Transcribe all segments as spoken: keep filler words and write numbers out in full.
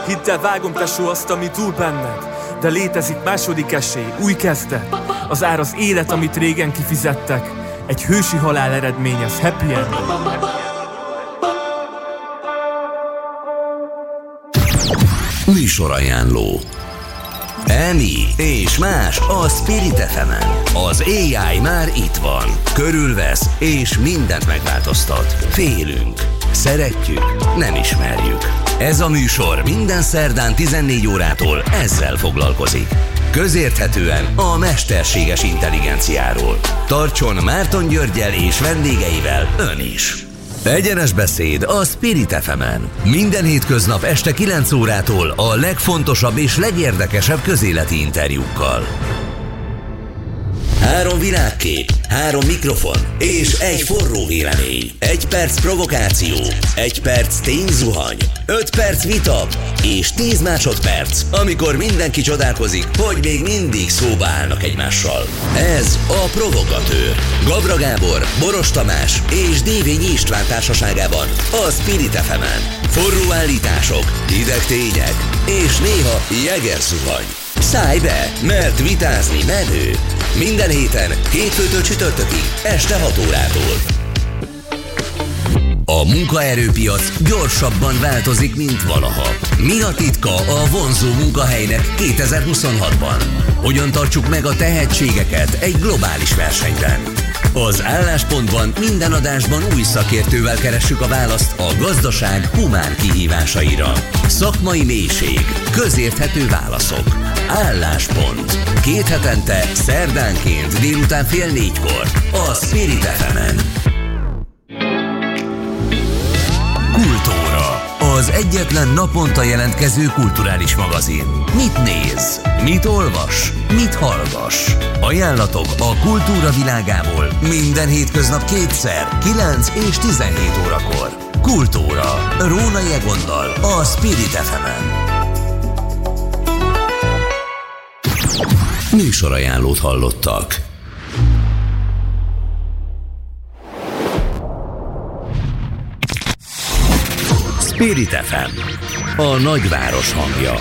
Hidd el, vágom tesó azt, ami túl benned, de létezik második esély, új kezdet. Az ár az élet, amit régen kifizettek. Egy hősi halál eredményez, happy end. Műsorajánló. Emi és más a Spirit ef emen. Az á i már itt van. Körülvesz és mindent megváltoztat. Félünk, szeretjük, nem ismerjük. Ez a műsor minden szerdán tizennégy órától ezzel foglalkozik. Közérthetően a mesterséges intelligenciáról. Tartson Márton Györggyel és vendégeivel ön is. Egyenes beszéd a Spirit ef emen. Minden hétköznap este kilenc órától a legfontosabb és legérdekesebb közéleti interjúkkal. Három világkép, három mikrofon és egy forró vélemény. Egy perc provokáció, egy perc tényzuhany, öt perc vita és tíz másodperc, amikor mindenki csodálkozik, hogy még mindig szóba állnak egymással. Ez a Provokatőr. Gabra Gábor, Boros Tamás és Dévényi István társaságában a Spirit ef emen. Forró állítások, hideg tények és néha jegerzuhany. Szállj be, mert vitázni menő. Minden héten, hétfőtől csütörtökig, este hat órától. A munkaerőpiac gyorsabban változik, mint valaha. Mi a titka a vonzó munkahelynek kétezer-huszonhatban? Hogyan tartsuk meg a tehetségeket egy globális versenyben? Az Álláspontban minden adásban új szakértővel keressük a választ a gazdaság humán kihívásaira. Szakmai mélység, közérthető válaszok. Álláspont. Két hetente, szerdánként délután fél négykor a Spirit ef emen. Kultúra. Az egyetlen naponta jelentkező kulturális magazin. Mit néz? Mit olvas? Mit hallgass? Ajánlatok a kultúra világából minden hétköznap kétszer, kilenc és tizenhét órakor. Kultúra. Rónai Egonnal a Spirit ef emen. Műsorajánlót hallottak. Spirit ef em, a nagyváros hangja.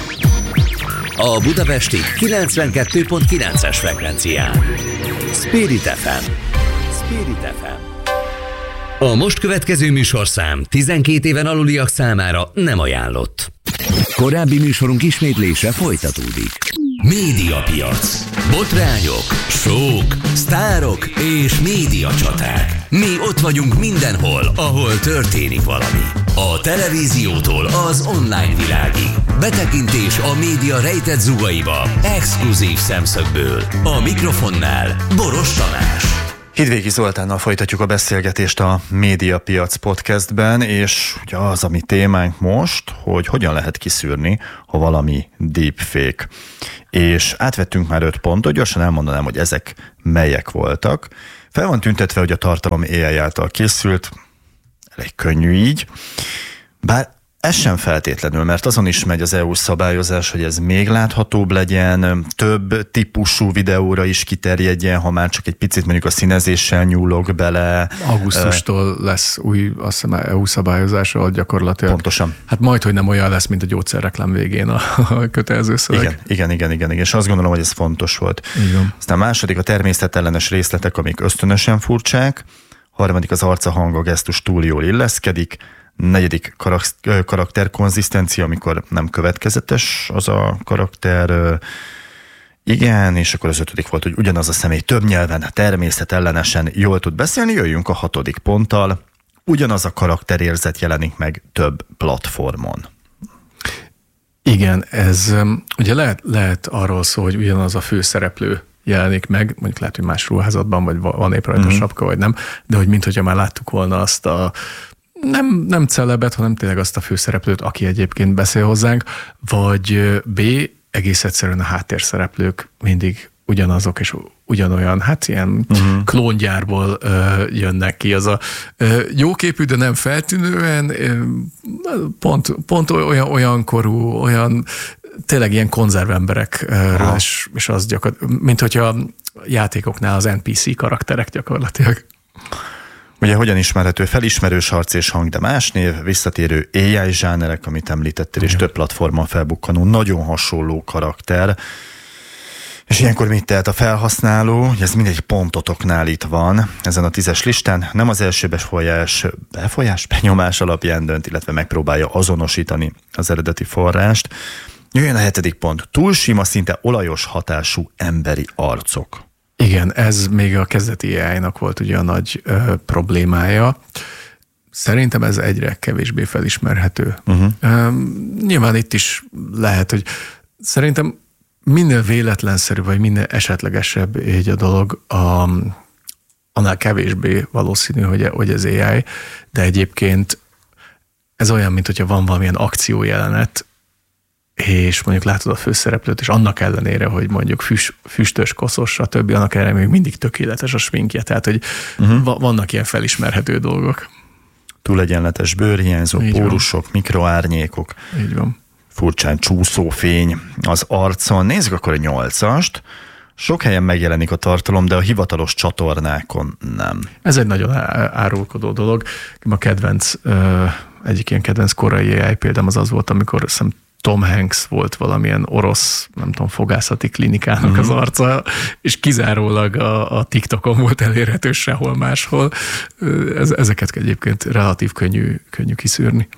A budapesti kilencvenkettő pont kilences frekvencián. Spirit ef em. Spirit ef em. A most következő műsorszám tizenkét éven aluliak számára nem ajánlott. Korábbi műsorunk ismétlése folytatódik. Médiapiac. Botrányok, sók, sztárok és médiacsaták. Mi ott vagyunk mindenhol, ahol történik valami. A televíziótól az online világig. Betekintés a média rejtett zugaiba, exkluzív szemszögből. A mikrofonnál Boros Tamás. Hidvégi Zoltánnal folytatjuk a beszélgetést a Médiapiac podcastben, és ugye az a mi témánk most, hogy hogyan lehet kiszűrni, ha valami deepfake. És átvettünk már öt pontot, gyorsan elmondanám, hogy ezek melyek voltak. Fel van tüntetve, hogy a tartalom á i által készült, elég könnyű így, bár ez sem feltétlenül, mert azon is megy az é u szabályozás, hogy ez még láthatóbb legyen, több típusú videóra is kiterjedjen, ha már csak egy picit mondjuk a színezéssel nyúlok bele. Augusztustól lesz új, azt hiszem, é u szabályozása gyakorlatilag. Pontosan. Hát majd, hogy nem olyan lesz, mint a gyógyszerreklám végén a, a kötelező szöveg. Igen, igen, igen, igen, igen, és azt gondolom, hogy ez fontos volt. Igen. Aztán második a természetellenes részletek, amik ösztönösen furcsák, harmadik az arca, hang, gesztus túl jól illeszkedik, negyedik karak- karakterkonzisztencia, amikor nem következetes az a karakter, igen, és akkor az ötödik volt, hogy ugyanaz a személy több nyelven, természetellenesen jól tud beszélni. Jöjjünk a hatodik ponttal, ugyanaz a karakterérzet jelenik meg több platformon. Igen, ez ugye lehet, lehet arról szó, hogy ugyanaz a főszereplő jelenik meg, mondjuk lehet, hogy más ruházatban, vagy van épp rajta mm-hmm. sapka, vagy nem, de hogy minthogyha már láttuk volna azt a nem, nem celebet, hanem tényleg azt a főszereplőt, aki egyébként beszél hozzánk, vagy B, egész egyszerűen a háttérszereplők mindig ugyanazok, és ugyanolyan, hát ilyen uh-huh. klóngyárból ö, jönnek ki. Az a ö, jóképű, de nem feltűnően, ö, pont, pont olyan, olyan korú, olyan tényleg ilyen konzervemberekről, és, és az gyakorlatilag, mint hogyha játékoknál az en pé cé karakterek gyakorlatilag. Ugye hogyan ismerhető? Felismerős arc és hang, de más név, visszatérő á i zsánerek, amit említettél, és több platformon felbukkanó, nagyon hasonló karakter. És ilyenkor mit tehet a felhasználó? Ez mindegy pontotoknál itt van, ezen a tízes listán. Nem az első befolyás, befolyás benyomás alapján dönt, illetve megpróbálja azonosítani az eredeti forrást. Jöjjön a hetedik pont. Túl sima, szinte olajos hatású emberi arcok. Igen, ez még a kezdeti á i-nak volt ugye a nagy ö, problémája. Szerintem ez egyre kevésbé felismerhető. Uh-huh. Ö, nyilván itt is lehet, hogy szerintem minél véletlenszerű, vagy minél esetlegesebb így a dolog, a, annál kevésbé valószínű, hogy, hogy ez á i, de egyébként ez olyan, mint hogyha van valamilyen akciójelenet, és mondjuk látod a főszereplőt, és annak ellenére, hogy mondjuk füst, füstös, koszos, stb., annak ellenére még mindig tökéletes a sminkje, tehát hogy uh-huh. vannak ilyen felismerhető dolgok. Túl egyenletes bőrhiányzó, pórusok, mikroárnyékok. Így van. Furcsán csúszó fény az arcon. Nézzük akkor a nyolcast. Sok helyen megjelenik a tartalom, de a hivatalos csatornákon nem. Ez egy nagyon árulkodó dolog. A kedvenc, egyik ilyen kedvenc korai á i példám az az volt, amikor hiszem Tom Hanks volt valamilyen orosz, nem tudom, fogászati klinikának mm-hmm. az arca, és kizárólag a, a TikTokon volt elérhető, sehol máshol. Ez, ezeket egyébként relatív könnyű, könnyű kiszűrni.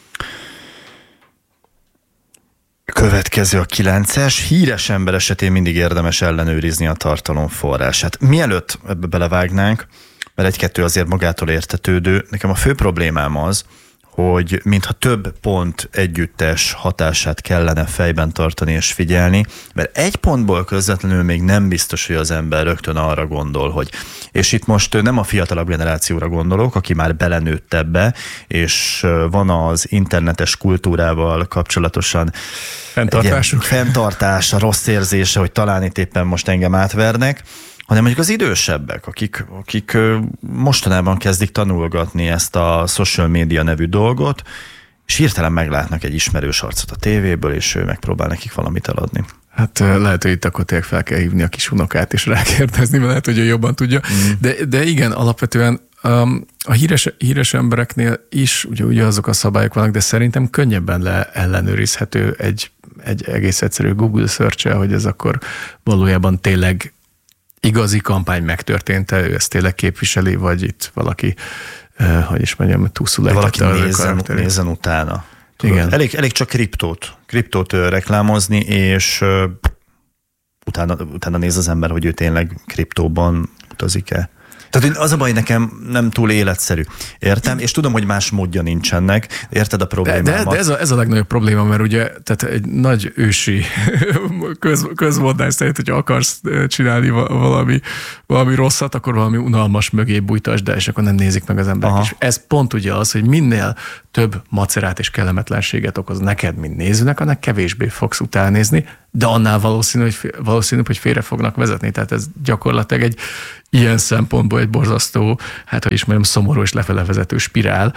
Következő a kilences. Híres ember esetén mindig érdemes ellenőrizni a tartalom forrását. Mielőtt ebbe belevágnánk, mert egy-kettő azért magától értetődő, nekem a fő problémám az, hogy mintha több pont együttes hatását kellene fejben tartani és figyelni, mert egy pontból közvetlenül még nem biztos, hogy az ember rögtön arra gondol, hogy... És itt most nem a fiatalabb generációra gondolok, aki már belenőtt ebbe, és van az internetes kultúrával kapcsolatosan fenntartásuk. Fenntartás, a rossz érzése, hogy talán itt éppen most engem átvernek, hanem mondjuk az idősebbek, akik, akik mostanában kezdik tanulgatni ezt a social media nevű dolgot, és hirtelen meglátnak egy ismerős arcot a tévéből, és ő megpróbál nekik valamit eladni. Hát lehet, hogy itt akkor tényleg fel kell hívni a kis unokát, és rákérdezni, mert lehet, hogy ő jobban tudja. Mm. De, de igen, alapvetően um, a híres, híres embereknél is ugye, ugye azok a szabályok vannak, de szerintem könnyebben le ellenőrizhető egy, egy egész egyszerű Google search-el, hogy ez akkor valójában tényleg igazi kampány megtörtént-e, ő ezt tényleg képviseli, vagy itt valaki, eh, hogy is mondjam, túlszul valaki nézzen, nézzen utána. Igen. Elég, elég csak kriptót, kriptót uh, reklámozni, és uh, utána, utána néz az ember, hogy ő tényleg kriptóban utazik-e. Tehát az a baj, nekem nem túl életszerű. Értem? És tudom, hogy más módja nincsenek. Érted a problémámat? De, de, de ez, a, ez a legnagyobb probléma, mert ugye tehát egy nagy ősi köz, közmondás szerint, hogyha akarsz csinálni valami, valami rosszat, akkor valami unalmas mögé bújtasd, de és akkor nem nézik meg az emberek. Aha. És ez pont ugye az, hogy minél több macerát és kellemetlenséget okoz neked, mint nézőnek, annak kevésbé fogsz utána nézni, de annál valószínű, hogy, valószínű, hogy félre fognak vezetni. Tehát ez gyakorlatilag egy ilyen szempontból egy borzasztó, hát hogy is mondjam, szomorú és lefele vezető spirál.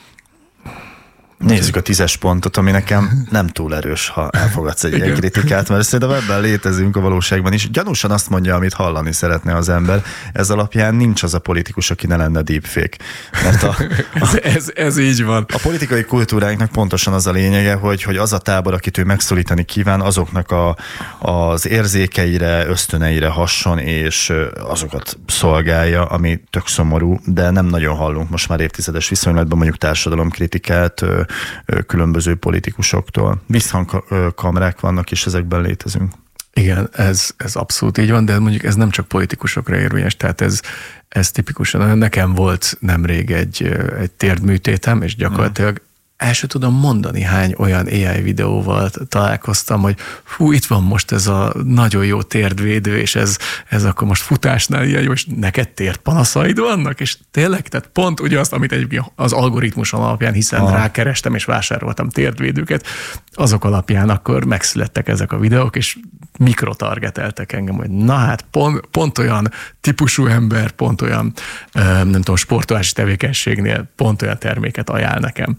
Nézzük a tízes pontot, ami nekem nem túl erős, ha elfogadsz egy ilyen kritikát, mert szerintem ebben létezünk a valóságban is. Gyanúsan azt mondja, amit hallani szeretne az ember. Ez alapján nincs az a politikus, aki ne lenne deepfake. Mert a, a, ez, ez, ez így van. A politikai kultúránknak pontosan az a lényege, hogy, hogy az a tábor, akit ő megszólítani kíván, azoknak a, az érzékeire, ösztöneire hasson, és azokat szolgálja, ami tök szomorú, de nem nagyon hallunk most már évtizedes viszonylatban mondjuk társadalomkritikát különböző politikusoktól. Visszhangkamerák vannak, és ezekben létezünk. Igen, ez, ez abszolút így van, de mondjuk ez nem csak politikusokra érvényes, tehát ez, ez tipikusan. Nekem volt nemrég egy, egy térdműtétem, és gyakorlatilag el sem tudom mondani, hány olyan á i videóval találkoztam, hogy fú, itt van most ez a nagyon jó térdvédő, és ez, ez akkor most futásnál ilyen jó, és neked térdpanaszaid vannak, és tényleg, tehát pont ugyanazt, amit egyébként az algoritmuson alapján, hiszen ah. rákerestem, és vásároltam térdvédőket, azok alapján akkor megszülettek ezek a videók, és mikrotargeteltek engem, hogy na hát pont, pont olyan típusú ember, pont olyan, nem tudom, sportolási tevékenységnél pont olyan terméket ajánl nekem.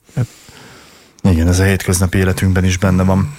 Igen, ez a hétköznapi életünkben is benne van.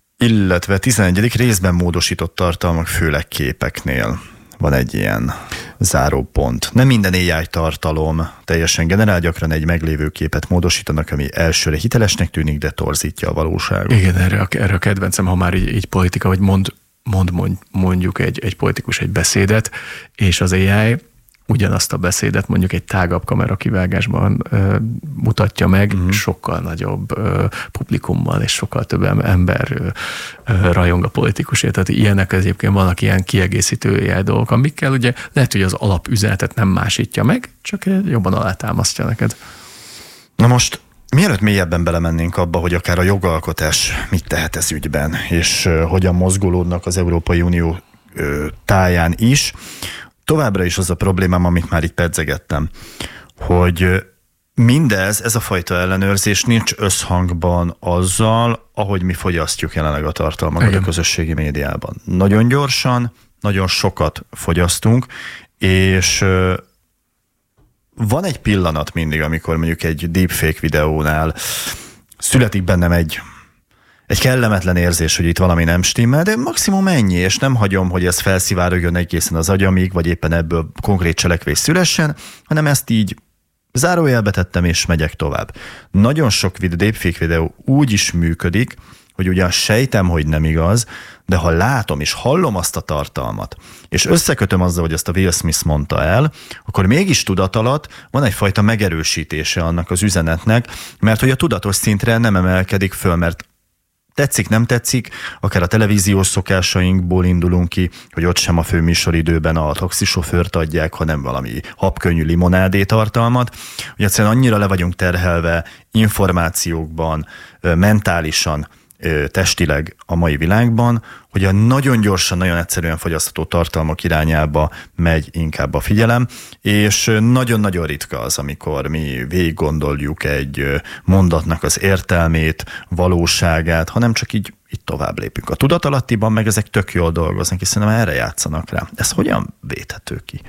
Illetve tizenegyedik részben módosított tartalmak, főleg képeknél van egy ilyen. Záró pont. Nem minden á i tartalom teljesen generál, gyakran egy meglévő képet módosítanak, ami elsőre hitelesnek tűnik, de torzítja a valóságot. Igen, erre a, erre a kedvencem, ha már így, így politika, vagy mond, mond, mond mondjuk egy, egy politikus egy beszédet, és az á i ugyanazt a beszédet mondjuk egy tágabb kamerakivágásban ö, mutatja meg, uh-huh. sokkal nagyobb ö, publikummal, és sokkal több ember ö, ö, rajong a politikusért. Tehát ilyenek egyébként vannak ilyen kiegészítő á i dolgok, amikkel ugye lehet, hogy az alapüzenetet nem másítja meg, csak jobban alátámasztja neked. Na most, mielőtt mélyebben belemennénk abba, hogy akár a jogalkotás mit tehet ez ügyben, és ö, hogyan mozgolódnak az Európai Unió ö, táján is, továbbra is az a problémám, amit már itt pedzegettem, hogy mindez, ez a fajta ellenőrzés nincs összhangban azzal, ahogy mi fogyasztjuk jelenleg a tartalmakat Igen. a közösségi médiában. Nagyon gyorsan, nagyon sokat fogyasztunk, és van egy pillanat mindig, amikor mondjuk egy deepfake videónál születik bennem egy Egy kellemetlen érzés, hogy itt valami nem stimmel, de maximum ennyi, és nem hagyom, hogy ez felszivárogjon egészen az agyamig, vagy éppen ebből konkrét cselekvés szülessen, hanem ezt így zárójelbe tettem, és megyek tovább. Nagyon sok videó, deepfake videó úgy is működik, hogy ugyan sejtem, hogy nem igaz, de ha látom és hallom azt a tartalmat, és összekötöm azzal, hogy ezt a Will Smith mondta el, akkor mégis tudat alatt van egyfajta megerősítése annak az üzenetnek, mert hogy a tudatos szintre nem emelkedik föl, mert tetszik, nem tetszik, akár a televíziós szokásainkból indulunk ki, hogy ott sem a főműsoridőben a taxisofőrt adják, hanem valami habkönnyű limonádé tartalmat, hogy egyszerűen annyira le vagyunk terhelve információkban, mentálisan, testileg a mai világban, hogy a nagyon gyorsan, nagyon egyszerűen fogyasztható tartalmak irányába megy inkább a figyelem, és nagyon-nagyon ritka az, amikor mi végig gondoljuk egy mondatnak az értelmét, valóságát, hanem csak így, így tovább lépünk. A tudatalattiban meg ezek tök jól dolgoznak, hiszen erre játszanak rá. Ez hogyan védhető ki?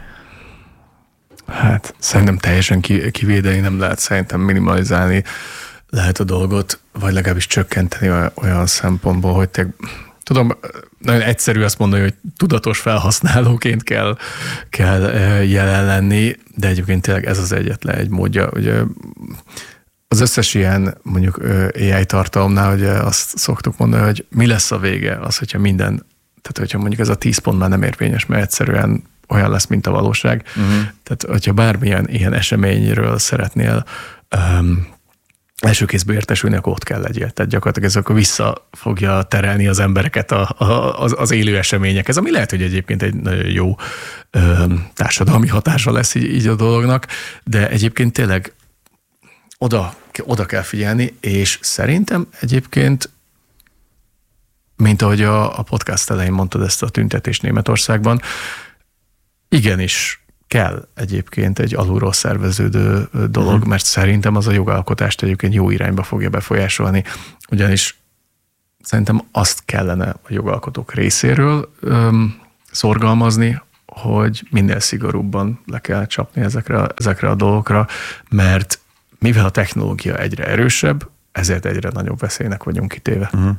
Hát szerintem teljesen kivédeni nem lehet, szerintem minimalizálni lehet a dolgot, vagy legalábbis csökkenteni olyan, olyan szempontból, hogy te, tudom, nagyon egyszerű azt mondani, hogy tudatos felhasználóként kell, kell jelen lenni, de egyébként tényleg ez az egyetlen egy módja. Ugye az összes ilyen mondjuk á i tartalomnál ugye azt szoktuk mondani, hogy mi lesz a vége, az, hogyha minden, tehát hogyha mondjuk ez a tíz pont már nem érvényes, mert egyszerűen olyan lesz, mint a valóság. Uh-huh. Tehát, hogyha bármilyen ilyen eseményről szeretnél um, első kézből értesülni, akkor ott kell legyél. Tehát gyakorlatilag ez akkor vissza fogja terelni az embereket a, a, az, az élő eseményekhez, ami lehet, hogy egyébként egy nagyon jó ö, társadalmi hatása lesz így, így a dolognak, de egyébként tényleg oda, oda kell figyelni, és szerintem egyébként, mint ahogy a, a podcast elején mondtad ezt a tüntetést Németországban, igenis kell egyébként egy alulról szerveződő dolog, uh-huh. mert szerintem az a jogalkotást egyébként jó irányba fogja befolyásolni, ugyanis szerintem azt kellene a jogalkotók részéről öm, szorgalmazni, hogy minél szigorúbban le kell csapni ezekre, ezekre a dolgokra, mert mivel a technológia egyre erősebb, ezért egyre nagyobb veszélynek vagyunk kitéve. Uh-huh.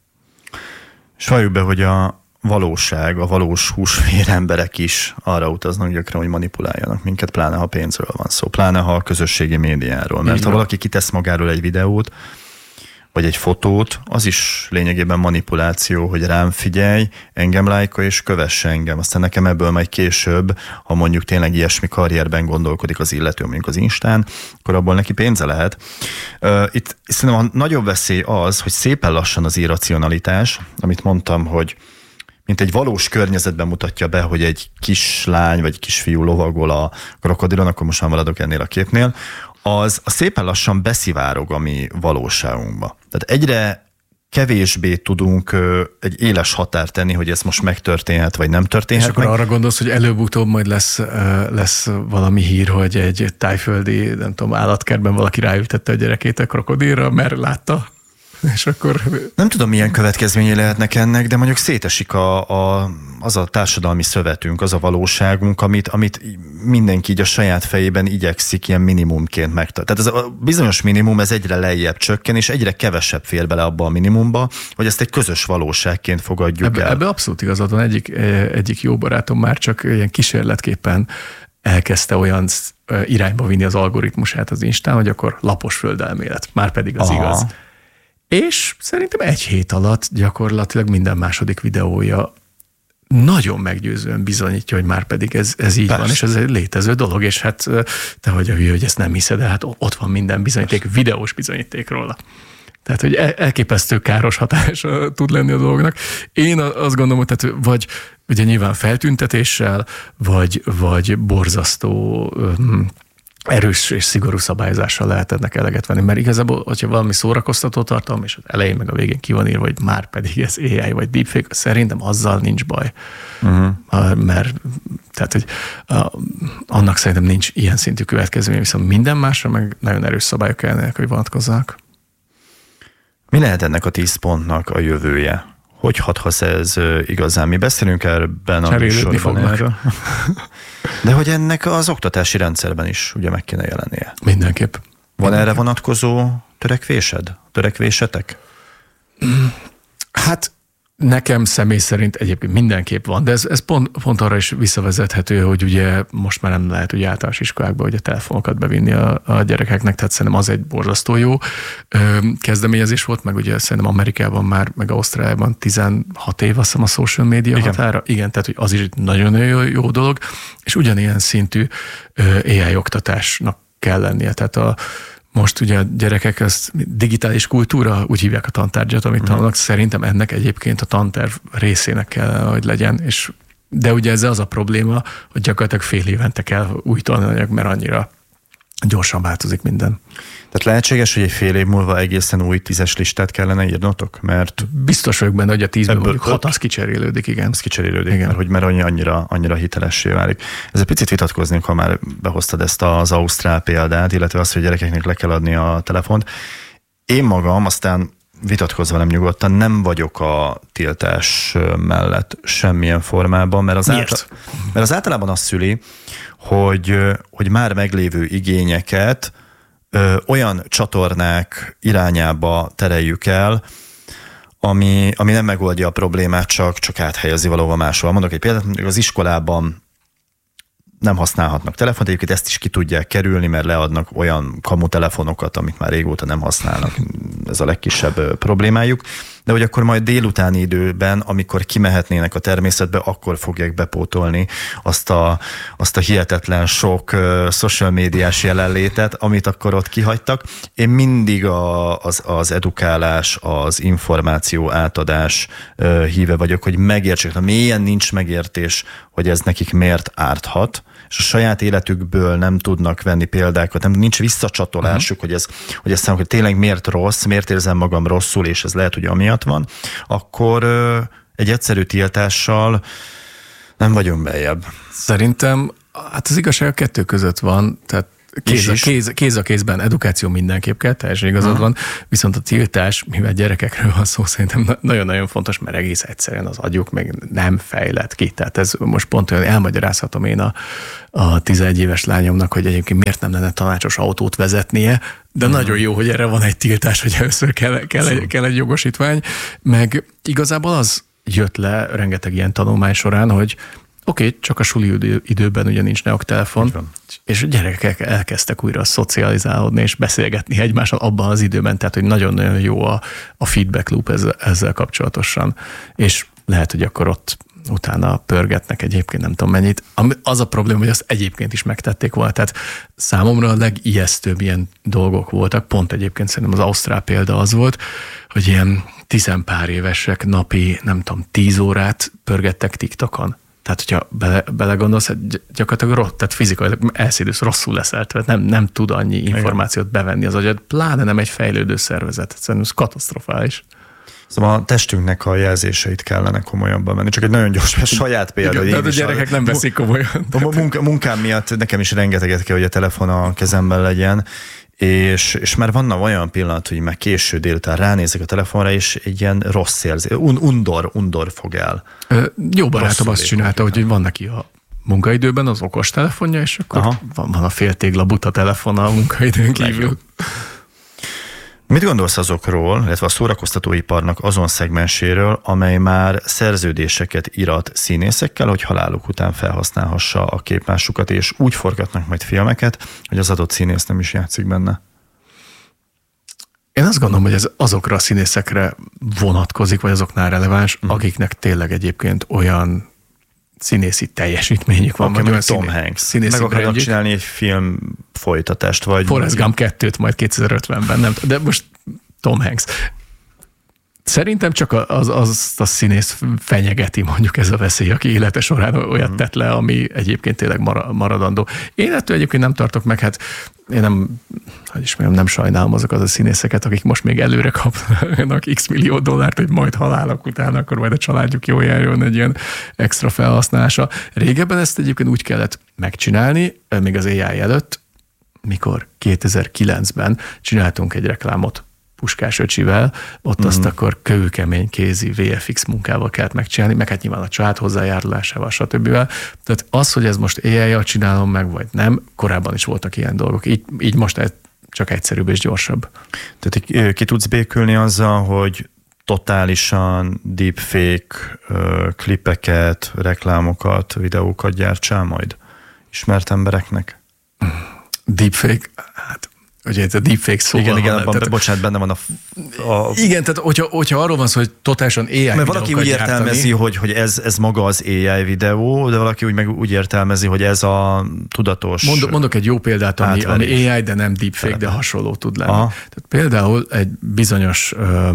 És valljuk be, hogy a valóság, a valós húsvér emberek is arra utaznak gyakran, hogy manipuláljanak minket, pláne ha pénzről van szó, pláne ha a közösségi médiáról. Mert ha valaki kitesz magáról egy videót, vagy egy fotót, az is lényegében manipuláció, hogy rám figyelj, engem lájkolj és kövesse engem. Aztán nekem ebből majd később, ha mondjuk tényleg ilyesmi karrierben gondolkodik az illető, mondjuk az Instán, akkor abból neki pénze lehet. Itt szerintem a nagyobb veszély az, hogy szépen lassan az irracionalitás, amit mondtam, hogy mint egy valós környezetben mutatja be, hogy egy kislány vagy kisfiú lovagol a krokodilon, akkor most már maradok ennél a képnél, az a szépen lassan beszivárog a mi valóságunkba. Tehát egyre kevésbé tudunk egy éles határt tenni, hogy ez most megtörténhet, vagy nem történhet. És akkor meg. Arra gondolsz, hogy előbb-utóbb majd lesz, lesz valami hír, hogy egy tájföldi, nem tudom, állatkertben valaki ráültette a gyerekét a krokodilra, mert látta? És akkor... Nem tudom, milyen következményei lehetnek ennek, de mondjuk szétesik a, a, az a társadalmi szövetünk, az a valóságunk, amit, amit mindenki így a saját fejében igyekszik ilyen minimumként megtartani. Tehát ez a bizonyos minimum, ez egyre lejjebb csökken, és egyre kevesebb fér bele abba a minimumba, hogy ezt egy közös valóságként fogadjuk ebbe, el. Ebbe abszolút igazad van. Egyik, egyik jó barátom már csak ilyen kísérletképpen elkezdte olyan irányba vinni az algoritmusát az Instán, hogy akkor lapos földelmélet. Már pedig az Aha. igaz. És szerintem egy hét alatt gyakorlatilag minden második videója nagyon meggyőzően bizonyítja, hogy már pedig ez, ez így Persze. van, és ez egy létező dolog, és hát te vagy a hülye, hogy ezt nem hiszed, de hát ott van minden bizonyíték, Persze. videós bizonyíték róla. Tehát, hogy elképesztő káros hatása tud lenni a dolognak. Én azt gondolom, hogy tehát vagy ugye nyilván feltüntetéssel, vagy, vagy borzasztó um, erős és szigorú szabályozással lehet ennek eleget venni. Mert igazából, hogyha valami szórakoztató tartalom, és az elején meg a végén ki van írva, hogy már pedig ez á i vagy deepfake, szerintem azzal nincs baj. Uh-huh. Mert tehát, hogy annak szerintem nincs ilyen szintű következmény, viszont minden másra meg nagyon erős szabályok kellene, hogy vonatkozzanak. Mi lehet ennek a tíz pontnak a jövője? Hogy hathat ez igazán? Mi beszélünk ebben a műsorban erről. De hogy ennek az oktatási rendszerben is ugye meg kéne jelennie. Mindenképp. Van Mindenképp. erre vonatkozó törekvésed? Törekvésetek? Hát nekem személy szerint egyébként mindenképp van, de ez, ez pont, pont arra is visszavezethető, hogy ugye most már nem lehet ugye általános iskolákba ugye telefonokat bevinni a, a gyerekeknek, tehát szerintem az egy borzasztó jó ö, kezdeményezés volt, meg ugye szerintem Amerikában már, meg Ausztráliában tizenhat év azt hiszem a social media Igen. határa. Igen, tehát hogy az is nagyon jó, jó dolog, és ugyanilyen szintű ö, á i oktatásnak kell lennie, tehát a most ugye a gyerekek ezt digitális kultúra, úgy hívják a tantárgyat, amit uh-huh. tanulnak, szerintem ennek egyébként a tanterv részének kell, hogy legyen, és de ugye ez az a probléma, hogy gyakorlatilag fél évente kell új tananyag, mert annyira gyorsan változik minden. Tehát lehetséges, hogy egy fél év múlva egészen új tízes listát kellene írnotok? Mert biztos vagyok benne, hogy a tízből mondjuk hat az kicserélődik, igen. Az kicserélődik, igen. mert hogy mert annyira, annyira hitelessé válik. Ez egy picit vitatkoznék, ha már behoztad ezt az ausztrál példát, illetve azt, hogy gyerekeknek le kell adni a telefont. Én magam aztán vitatkozva nem nyugodtan, nem vagyok a tiltás mellett semmilyen formában, mert az, által, mert az általában azt szüli, hogy, hogy már meglévő igényeket ö, olyan csatornák irányába tereljük el, ami, ami nem megoldja a problémát, csak, csak áthelyezi valahova máshol. Mondok egy példát, mondjuk az iskolában nem használhatnak telefont, egyébként ezt is ki tudják kerülni, mert leadnak olyan kamu telefonokat, amit már régóta nem használnak. Ez a legkisebb problémájuk. De hogy akkor majd délutáni időben, amikor kimehetnének a természetbe, akkor fogják bepótolni azt a, azt a hihetetlen sok uh, social médiás jelenlétet, amit akkor ott kihagytak. Én mindig a, az, az edukálás, az információ átadás uh, híve vagyok, hogy megértsék, ha mélyen nincs megértés, hogy ez nekik miért árthat, és a saját életükből nem tudnak venni példákat, nem, nincs visszacsatolásuk, uh-huh. hogy ez, hogy ez számomra, hogy tényleg miért rossz, miért érzem magam rosszul, és ez lehet, hogy amiatt van, akkor ö, egy egyszerű tiltással nem vagyunk beljebb. Szerintem hát az igazság a kettő között van, tehát Kéz a, kéz, kéz a kézben edukáció mindenképp kell, teljesen igazad uh-huh. van, viszont a tiltás, mivel gyerekekről van szó, szerintem nagyon-nagyon fontos, mert egész egyszerűen az agyuk meg nem fejlett ki. Tehát ez most pont olyan elmagyarázhatom én a, a tizenegy éves lányomnak, hogy egyébként miért nem lenne tanácsos autót vezetnie, de uh-huh. nagyon jó, hogy erre van egy tiltás, hogy először kell, kell, egy, kell egy jogosítvány, meg igazából az jött le rengeteg ilyen tanulmány során, hogy oké, okay, csak a suli idő, időben ugye nincs neoktelefon, és a gyerekek elkezdtek újra szocializálódni és beszélgetni egymással abban az időben, tehát hogy nagyon-nagyon jó a, a feedback loop ezzel, ezzel kapcsolatosan, és lehet, hogy akkor ott utána pörgetnek egyébként nem tudom mennyit. Az a probléma, hogy azt egyébként is megtették volna, tehát számomra a legijesztőbb ilyen dolgok voltak, pont egyébként szerintem az ausztrál példa az volt, hogy ilyen tizenpár évesek napi, nem tudom, tíz órát pörgettek TikTokon. Tehát, hogyha bele, belegondolsz, gyakorlatilag rossz, tehát fizikailag elszédülsz, rosszul leszel, tehát nem, nem tud annyi információt bevenni az agyad, pláne nem egy fejlődő szervezet. Szerintem ez katasztrofális. Szóval a testünknek a jelzéseit kellene komolyabban venni. Csak egy nagyon gyors, saját példa. Igen, de a gyerekek a, nem veszik komolyan. A munka, munkám miatt nekem is rengeteget kell, hogy a telefon a kezemben legyen, és, és már vannak olyan pillanat, hogy már késő délután ránézek a telefonra, és egy ilyen rossz érzés, un, undor, undor fog el. Jó barátom azt csinálta, hogy van neki a munkaidőben az okos telefonja, és akkor van, van a féltégla buta telefon a munkaidőn kívül. Mit gondolsz azokról, illetve a szórakoztatóiparnak azon szegmenséről, amely már szerződéseket irat színészekkel, hogy haláluk után felhasználhassa a képmásukat, és úgy forgatnak majd filmeket, hogy az adott színész nem is játszik benne? Én azt gondolom, hogy ez azokra a színészekre vonatkozik, vagy azoknál releváns, mm. akiknek tényleg egyébként olyan színészi teljesítményük van. Vagy olyan Tom színé... Hanks. Meg akarnak csinálni egy film folytatást, vagy... Forrest Gump kettőt majd kétezer-ötvenben, nem de most Tom Hanks. Szerintem csak az, az a színész fenyegeti mondjuk ez a veszély, aki élete során olyat tett le, ami egyébként tényleg maradandó. Én ettől egyébként nem tartok meg, hát én nem, hogy ismerem, nem sajnálom azokat a színészeket, akik most még előre kapnak x millió dollárt, hogy majd halálok után, akkor majd a családjuk jól járjon egy ilyen extra felhasználása. Régebben ezt egyébként úgy kellett megcsinálni, még az á i előtt, mikor kétezer-kilencben csináltunk egy reklámot Puskás öcsivel, ott mm. azt akkor kőkemény kézi vé ef iksz munkával kellett megcsinálni, meg hát nyilván a család hozzájárulásával, stb. Tehát az, hogy ez most á i-jal csinálom meg, vagy nem, korábban is voltak ilyen dolgok. Így, így most csak egyszerűbb és gyorsabb. Tehát ki tudsz békülni azzal, hogy totálisan deepfake klipeket, reklámokat, videókat gyártsál majd ismert embereknek? Deepfake? Hát ugye ez a deepfake szóval igen, igen, van. Tehát, bocsánat, benne van a... a igen, tehát hogyha, hogyha arról van szó, hogy totálisan á i mert valaki úgy értelmezi, hogy, hogy ez, ez maga az á i videó, de valaki úgy, meg úgy értelmezi, hogy ez a tudatos... Mondok, mondok egy jó példát, ami, ami á i, de nem deepfake, de hasonló tud lenni. Aha. Tehát például egy bizonyos...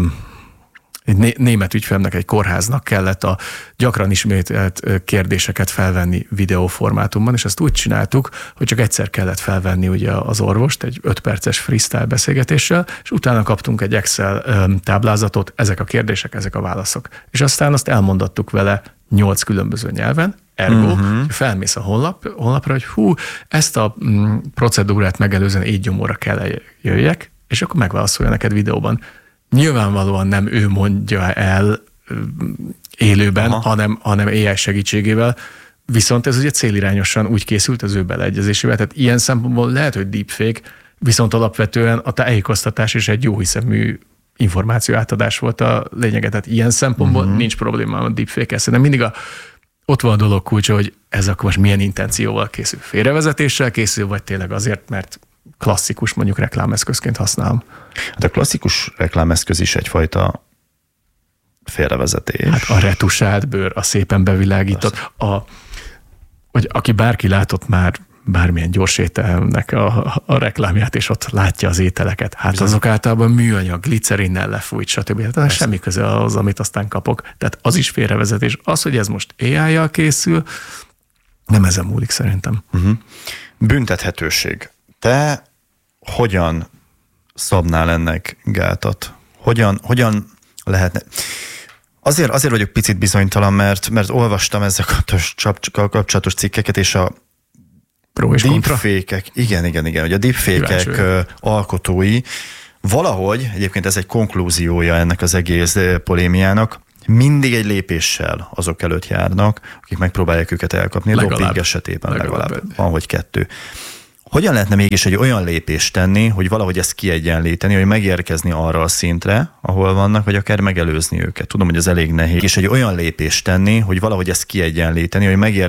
egy német ügyfelemnek, egy kórháznak kellett a gyakran ismételt kérdéseket felvenni videóformátumban, és ezt úgy csináltuk, hogy csak egyszer kellett felvenni ugye az orvost egy öt perces freestyle beszélgetéssel, és utána kaptunk egy Excel táblázatot, ezek a kérdések, ezek a válaszok. És aztán azt elmondattuk vele nyolc különböző nyelven, ergo, uh-huh. felmész a honlap, honlapra, hogy hú, ezt a mm, procedúrát megelőzően így gyomorra kell jöjjek, és akkor megválaszolja neked videóban. Nyilvánvalóan nem ő mondja el élőben, hanem, hanem á i segítségével, viszont ez ugye célirányosan úgy készült az ő beleegyezésével, tehát ilyen szempontból lehet, hogy deepfake, viszont alapvetően a tájékoztatás és egy jóhiszemű információ átadás volt a lényege, tehát ilyen szempontból uh-huh. nincs probléma a deepfake-el. Szerintem mindig a, ott van a dolog kulcsa, hogy ez akkor most milyen intencióval készül. Félrevezetéssel készül, vagy tényleg azért, mert klasszikus mondjuk reklámeszközként használom. Hát a klasszikus reklámeszköz is egyfajta félrevezetés. Hát a retusált bőr, a szépen bevilágított, a, hogy aki bárki látott már bármilyen gyors ételnek a, a reklámját, és ott látja az ételeket. Hát bizony. Azok általában műanyag, glicerinnel lefújt, stb. Tehát semmi köze az, amit aztán kapok. Tehát az is félrevezetés. Az, hogy ez most á i-jal készül, nem ezen múlik szerintem. Uh-huh. Büntethetőség. Te hogyan szabnál ennek gátat? Hogyan, hogyan lehetne... Azért, azért vagyok picit bizonytalan, mert, mert olvastam ezzel a kapcsolatos cikkeket, és a deepfake-ek, igen, igen, igen, hogy a deepfake-ek alkotói valahogy, egyébként ez egy konklúziója ennek az egész polémiának, mindig egy lépéssel azok előtt járnak, akik megpróbálják őket elkapni. Doping esetében legalább, legalább van, hogy kettő. Hogyan lehetne mégis egy olyan lépést tenni, hogy valahogy ezt kiegyenlíteni, hogy megérkezni arra a szintre, ahol vannak, vagy akár megelőzni őket? Tudom, hogy ez elég nehéz. És egy olyan lépést tenni, hogy valahogy ezt kiegyenlíteni, hogy megér...